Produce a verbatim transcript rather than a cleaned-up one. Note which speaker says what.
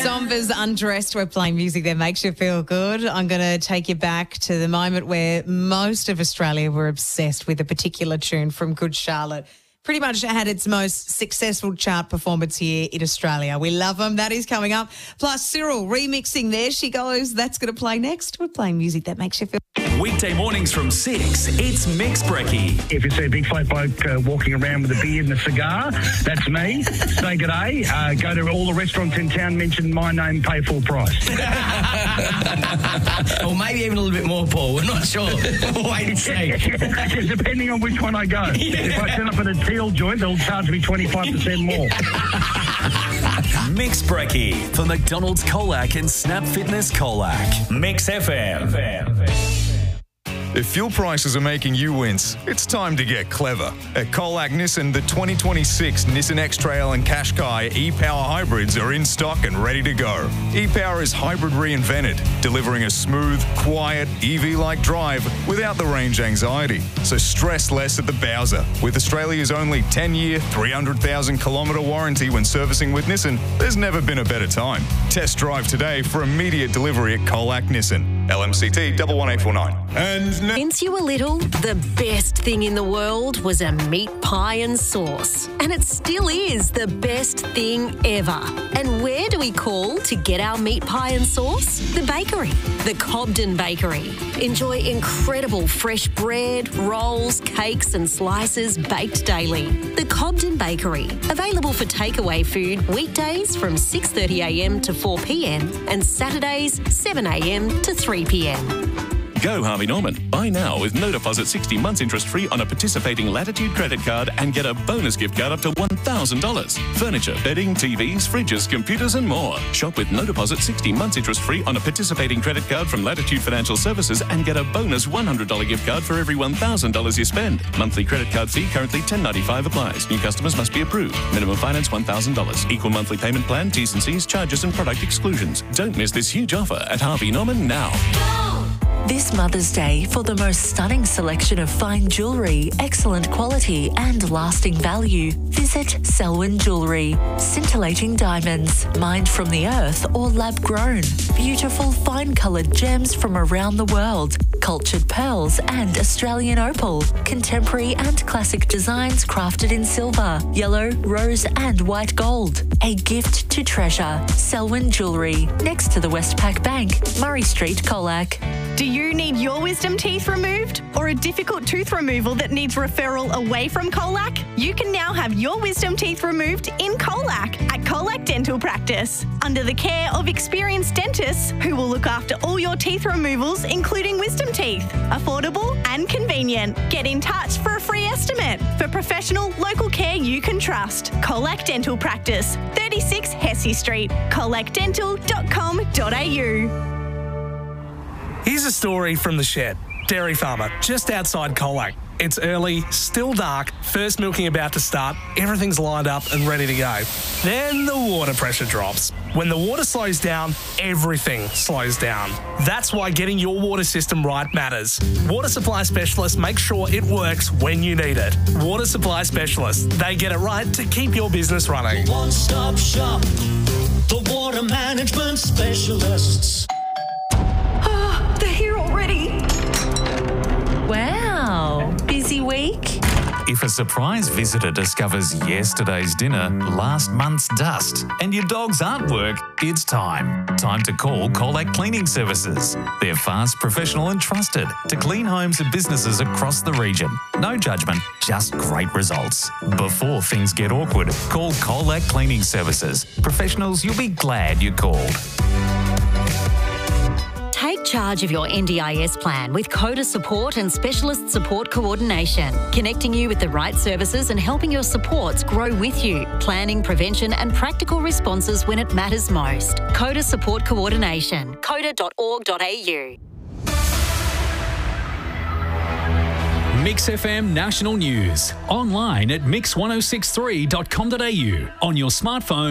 Speaker 1: Zombies Undressed. We're playing music that makes you feel good. I'm going to take you back to the moment where most of Australia were obsessed with a particular tune from Good Charlotte. Pretty much had its most successful chart performance here in Australia. We love them. That is coming up. Plus Cyril remixing There She Goes. That's going to play next. We're playing music that makes you feel
Speaker 2: Weekday mornings from six, it's Mix Brekkie.
Speaker 3: If you see a big fat bloke uh, walking around with a beard and a cigar, that's me. Say good day. Uh, go to all the restaurants in town, mention my name, pay full price.
Speaker 4: Or maybe even a little bit more, Paul. We're not sure. We'll wait and see.
Speaker 3: Depending on which one I go. Yeah. If I turn up at a teal joint, they'll charge me twenty-five percent more.
Speaker 2: Mix Brekkie for McDonald's Colac and Snap Fitness Colac. Mix F M.
Speaker 5: If fuel prices are making you wince, it's time to get clever. At Colac Nissan, the twenty twenty-six Nissan X-Trail and Qashqai e-Power hybrids are in stock and ready to go. E-Power is hybrid reinvented, delivering a smooth, quiet, E V-like drive without the range anxiety. So stress less at the Bowser. With Australia's only ten-year, three hundred thousand kilometre warranty when servicing with Nissan, there's never been a better time. Test drive today for immediate delivery at Colac Nissan. L M C T one one eight four nine. And
Speaker 6: Since you were little, the best thing in the world was a meat pie and sauce. And it still is the best thing ever. And where do we call to get our meat pie and sauce? The bakery, the Cobden Bakery. Enjoy incredible fresh bread, rolls, cakes and slices baked daily. The Cobden Bakery, available for takeaway food weekdays from six thirty a m to four p m and Saturdays seven a m to three p m.
Speaker 7: Go Harvey Norman. Buy now with no deposit sixty months interest free on a participating Latitude credit card and get a bonus gift card up to one thousand dollars. Furniture, bedding, T Vs, fridges, computers and more. Shop with no deposit sixty months interest free on a participating credit card from Latitude Financial Services and get a bonus one hundred dollars gift card for every one thousand dollars you spend. Monthly credit card fee currently ten dollars and ninety-five cents applies. New customers must be approved. Minimum finance one thousand dollars. Equal monthly payment plan, T's and C's, charges and product exclusions. Don't miss this huge offer at Harvey Norman now.
Speaker 8: This Mother's Day, for the most stunning selection of fine jewellery, excellent quality and lasting value, visit Selwyn Jewellery. Scintillating diamonds, mined from the earth or lab-grown. Beautiful fine-coloured gems from around the world. Cultured pearls and Australian opal. Contemporary and classic designs crafted in silver, yellow, rose and white gold. A gift to treasure. Selwyn Jewellery, next to the Westpac Bank, Murray Street, Colac.
Speaker 9: Do you need your wisdom teeth removed or a difficult tooth removal that needs referral away from Colac? You can now have your wisdom teeth removed in Colac at Colac Dental Practice under the care of experienced dentists who will look after all your teeth removals, including wisdom teeth. Affordable and convenient. Get in touch for a free estimate. For professional local care you can trust. Colac Dental Practice, thirty-six Hesse Street, colac dental dot com dot a u.
Speaker 10: Here's a story from the shed. Dairy farmer, just outside Colac. It's early, still dark, first milking about to start, everything's lined up and ready to go. Then the water pressure drops. When the water slows down, everything slows down. That's why getting your water system right matters. Water Supply Specialists make sure it works when you need it. Water Supply Specialists, they get it right to keep your business running.
Speaker 11: One-stop shop, the water management specialists.
Speaker 6: Here already. Wow, busy week?
Speaker 12: If a surprise visitor discovers yesterday's dinner, last month's dust, and your dog's artwork, it's time. Time to call Colac Cleaning Services. They're fast, professional and trusted to clean homes and businesses across the region. No judgment, just great results. Before things get awkward, call Colac Cleaning Services. Professionals you'll be glad you called.
Speaker 6: Take charge of your N D I S plan with CODA support and specialist support coordination, connecting you with the right services and helping your supports grow with you, planning, prevention and practical responses when it matters most. CODA support coordination, coda dot org dot a u.
Speaker 2: Mix F M National News, online at mix ten sixty-three dot com dot a u, on your smartphone